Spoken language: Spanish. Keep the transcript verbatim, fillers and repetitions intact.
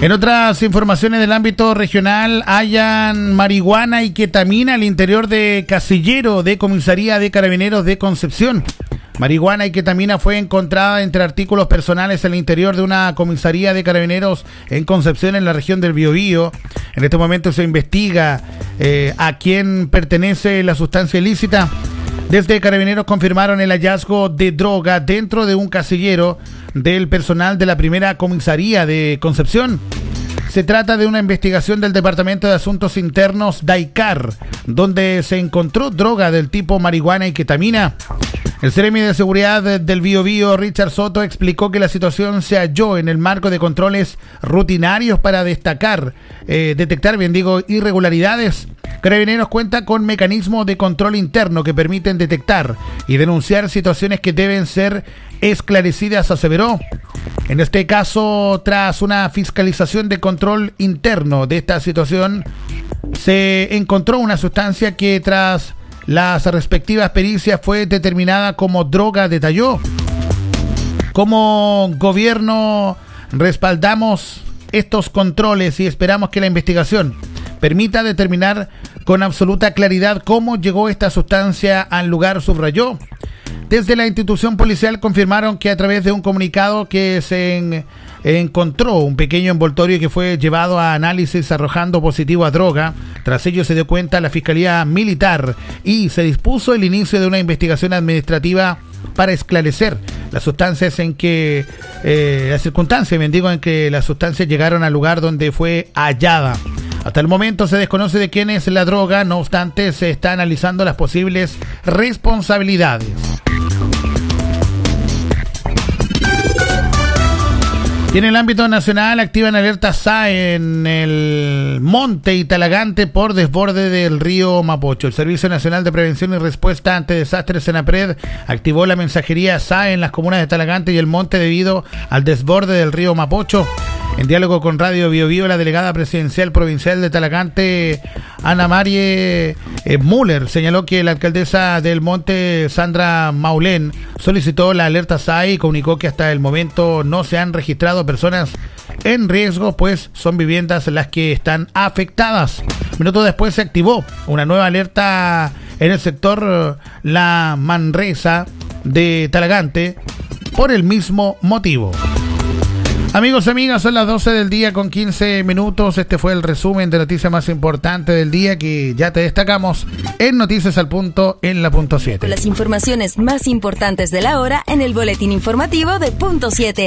En otras informaciones del ámbito regional, hallan marihuana y ketamina al interior de casillero de comisaría de Carabineros de Concepción. Marihuana y ketamina fue encontrada entre artículos personales en el interior de una comisaría de Carabineros en Concepción, en la región del Biobío. En este momento se investiga eh, a quién pertenece la sustancia ilícita. Desde Carabineros confirmaron el hallazgo de droga dentro de un casillero del personal de la primera comisaría de Concepción. Se trata de una investigación del Departamento de Asuntos Internos DAICAR, donde se encontró droga del tipo marihuana y ketamina. El Seremi de Seguridad del Biobío, Richard Soto, explicó que la situación se halló en el marco de controles rutinarios para destacar, eh, detectar, bien digo, irregularidades. Carabineros cuenta con mecanismos de control interno que permiten detectar y denunciar situaciones que deben ser esclarecidas, aseveró. En este caso, tras una fiscalización de control interno de esta situación, se encontró una sustancia que tras las respectivas pericias fue determinada como droga, detalló. Como gobierno respaldamos estos controles y esperamos que la investigación permita determinar con absoluta claridad cómo llegó esta sustancia al lugar, subrayó. Desde la institución policial confirmaron que a través de un comunicado que se en, encontró un pequeño envoltorio que fue llevado a análisis arrojando positivo a droga. Tras ello se dio cuenta la Fiscalía Militar y se dispuso el inicio de una investigación administrativa para esclarecer las sustancias en que, eh, las circunstancias, bien digo, en que las sustancias llegaron al lugar donde fue hallada. Hasta el momento se desconoce de quién es la droga, no obstante se está analizando las posibles responsabilidades. Y en el ámbito nacional activan alerta S A E en el Monte y Talagante por desborde del río Mapocho. El Servicio Nacional de Prevención y Respuesta ante Desastres, SENAPRED, activó la mensajería S A E en las comunas de Talagante y el Monte debido al desborde del río Mapocho. En diálogo con Radio Biobío, la delegada presidencial provincial de Talagante, Ana Marie eh, Müller, señaló que la alcaldesa del Monte, Sandra Maulén, solicitó la alerta S A E y comunicó que hasta el momento no se han registrado personas en riesgo, pues son viviendas las que están afectadas. Minutos después se activó una nueva alerta en el sector La Manresa de Talagante por el mismo motivo. Amigos y amigas, son las doce del día con quince minutos. Este fue el resumen de noticias más importante del día que ya te destacamos en Noticias al Punto en la Punto siete. Con las informaciones más importantes de la hora en el boletín informativo de Punto siete.